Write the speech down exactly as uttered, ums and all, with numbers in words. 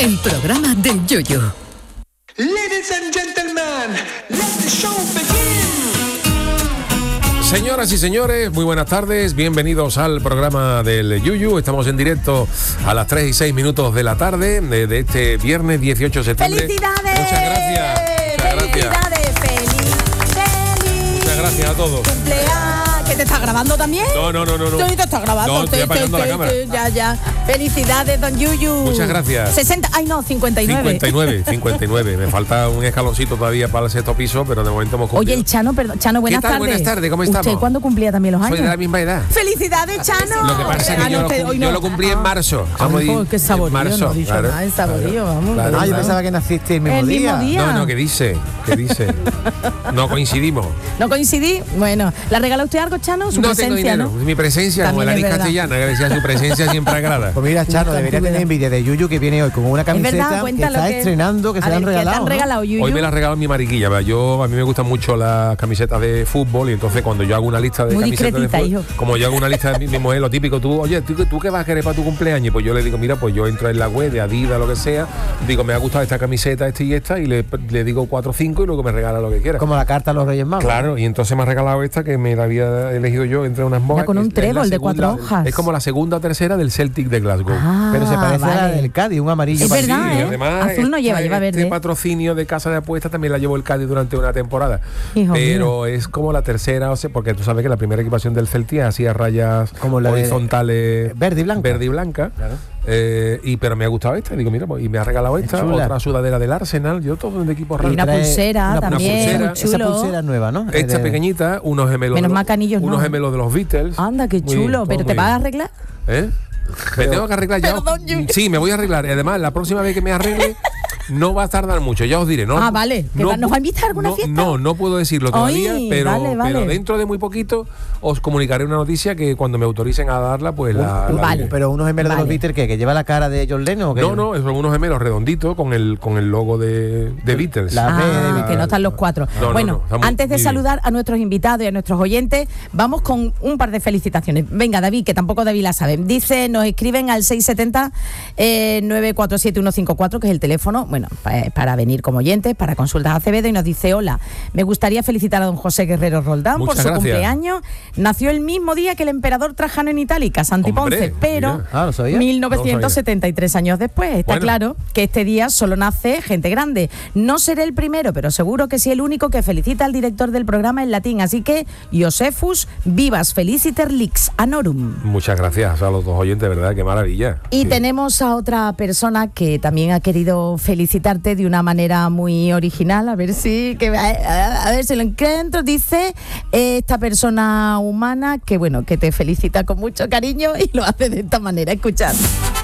el programa del Yoyo. Ladies and gentlemen, let the show begin. Señoras y señores, muy buenas tardes, bienvenidos al programa del Yuyu. Estamos en directo a las tres y seis minutos de la tarde de, de este viernes dieciocho de septiembre. ¡Felicidades! Muchas gracias. Muchas ¡Felicidades! ¡Feliz! ¡Feliz! Muchas gracias a todos. ¡Cumpleaños! ¿Que te está grabando también? No, no, no, no. no. ¿Te está grabando? No, estoy Te- apagando te- la te- cámara. te- Ya, ya. ¡Felicidades, don Yuyu! Muchas gracias. sesenta, ay no, cincuenta y nueve. cincuenta y nueve, cincuenta y nueve. Me falta un escaloncito todavía para el sexto piso, pero de momento hemos Oye, cumplido. el Chano, perdón, Chano, buenas ¿Qué tal? tardes. Buenas tardes, ¿cómo ¿Usted estamos? cuándo cumplía también los años? Soy de la misma edad. ¡Felicidades, Chano! Lo que pasa es Ah, que no, yo, usted lo, hoy yo no. lo cumplí en Ah. marzo. Ay, Vamos a ir jo, qué saborío, en marzo, no he dicho claro, nada, el saborío, claro, vamos. claro. Ah, yo pensaba que naciste el mismo El día. mismo día. No, no, ¿qué dice? ¿Qué dice? No coincidimos. ¿No coincidí? Bueno, ¿la regala usted algo, Chano? Su No presencia, tengo dinero. ¿no? Mi presencia, como También la es Liz verdad. Castellana, que decía su presencia siempre agrada. Pues mira, Chano, Nunca debería tuve tener nada. envidia de Yuyu, que viene hoy con una Es camiseta verdad, que cuéntalo está que... estrenando, que A se le han ver, ¿qué te regalado. han ¿no? regalado, Yuyu? Hoy me la ha regalado mi mariquilla, ¿verdad? Yo, a mí me gustan mucho las camisetas de fútbol y entonces cuando yo hago una lista de Muy camisetas de discretita, fútbol, hijo. como yo hago una lista de mi, mi mujer, lo típico, tú, oye, ¿tú, ¿tú qué vas a querer para tu cumpleaños? Y pues yo le digo, mira, pues yo entro en la web de Adidas, lo que sea, digo, me ha gustado esta camiseta, esta y esta, y le, le digo cuatro o cinco y luego me regala lo que quiera. Como la carta a los Reyes Magos. Claro, y entonces me ha regalado esta que me la había elegido yo entre unas mojas. con un Es- es la trébol de segunda- cuatro hojas. Es como la segunda o tercera del Celtic de Glasgow. Ah, Pero se parece a la vale. del Cádiz, un amarillo Es parecido. verdad, Sí, ¿eh? además, Azul no lleva, esta- lleva verde. Este patrocinio de casa de apuestas también la llevó el Cádiz durante una temporada. Hijo pero es como la tercera, o sea, porque tú sabes que la primera equipación del Celtic hacía rayas Como la de- horizontales verde y blanca. Verde y blanca. Claro. Eh, y pero me ha gustado esta, digo, mira, pues, y me ha regalado esta, chula. otra sudadera del Arsenal, yo todo de equipos Y raros. una trae pulsera una también, pulsera. muy chulo. Esa pulsera nueva, ¿no? Esta De- pequeñita, unos gemelos. Menos de los- mal que anillos Unos no. gemelos de los Beatles. Anda, qué Muy chulo. bien, todo ¿Pero te muy vas a bien. arreglar? ¿Eh? Me tengo que arreglar ya. Perdón, Yuyu. Sí, me voy a arreglar. Además, la próxima vez que me arregle no va a tardar mucho, ya os diré. No, Ah, vale. ¿Que va- nos va a invitar a alguna no, fiesta? No, no puedo decirlo todavía, Ay, pero, vale, vale. pero dentro de muy poquito os comunicaré una noticia que cuando me autoricen a darla, pues la, la Vale. diré. Pero unos gemelos de Vale. los Beatles, ¿qué? ¿Que lleva la cara de John Lennon o qué? No, no, son unos gemelos redonditos con el con el logo de, de Beatles. La- Ah, Ah, que no están los cuatro. No, no, bueno, no, estamos antes de muy bien. saludar a nuestros invitados y a nuestros oyentes, vamos con un par de felicitaciones. Venga, David, que tampoco David la sabe. Dice, nos escriben al seis siete cero, nueve cuatro siete, uno cinco cuatro, que es el teléfono, bueno, pa- para venir como oyentes, para consultas a Acevedo, y nos dice, hola, me gustaría felicitar a don José Guerrero Roldán Muchas por su gracias. cumpleaños. Nació el mismo día que el emperador Trajano en Itálica, Santi Hombre, Ponce, pero mira. Ah, ¿lo sabía? mil novecientos setenta y tres años después. Está Bueno. claro que este día solo nace gente grande. No seré el primero, pero seguro que sí el único que felicita al director del programa en latín. Así que, Iosefus, vivas feliciter lix anorum. Muchas gracias a los dos oyentes, ¿verdad? Qué maravilla. Y Sí. tenemos a otra persona que también ha querido felicitarte de una manera muy original. A ver si que, a, a ver si lo encuentro. Dice eh, esta persona humana que bueno, que te felicita con mucho cariño y lo hace de esta manera. Escuchad.